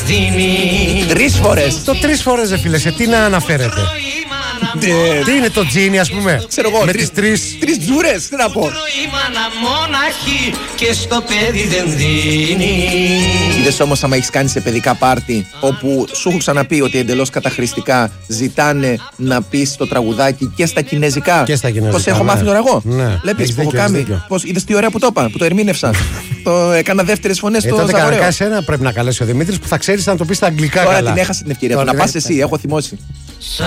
3 φορές. Το 3 φορές, ρε φίλε, σε τι να αναφέρεται? Τι είναι το τζίνι, ας πούμε? Ξέρω εγώ, με τις 3 τζούρες, τι να πω. Είδες όμως άμα έχεις κάνει σε παιδικά πάρτι όπου σου έχω ξαναπεί ότι εντελώς καταχρηστικά ζητάνε να πεις το τραγουδάκι και στα κινέζικα. Και στα κινέζικα. Πώς έχω μάθει τώρα εγώ. Ναι. Βλέπεις που έχω κάνει. Είδες τι ωραία που το είπα, που το ερμήνευσα. Το έκανα δεύτερες φωνές στο τότε Ζαγοραίο. κανονικά εσένα πρέπει να καλέσει ο Δημήτρης που θα ξέρεις να το πεις στα αγγλικά. Τώρα καλά. την έχασα την ευκαιρία. Να πας εσύ, έχω θυμώσει.